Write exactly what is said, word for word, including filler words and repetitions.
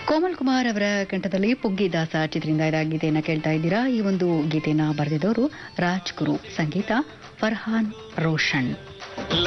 ಕೋಮಲ್ ಕುಮಾರ್ ಅವರ ಕಂಠದಲ್ಲಿ ಪುಗ್ಗಿದಾಸ ಚಿತ್ರದಿಂದ ಇದ ಗೀತೆಯನ್ನು ಕೇಳ್ತಾ ಇದ್ದೀರಾ. ಈ ಒಂದು ಗೀತೆಯನ್ನು ಬರೆದಿದ್ದವರು ರಾಜ್ ಗುರು, ಸಂಗೀತ ಫರ್ಹಾನ್ ರೋಷನ್.